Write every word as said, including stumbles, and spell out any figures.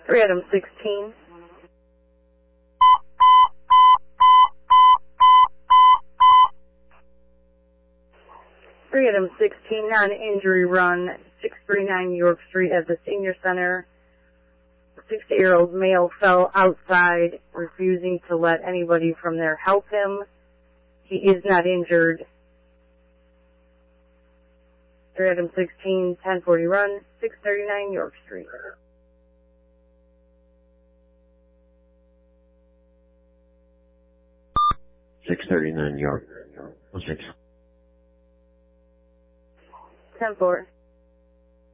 three item sixteen. three item sixteen, non-injury run, six thirty-nine York Street at the Senior Center. sixty-year-old male fell outside, refusing to let anybody from there help him. He is not injured. three item sixteen, ten forty run, six thirty-nine York Street. six thirty-nine York. six. ten four.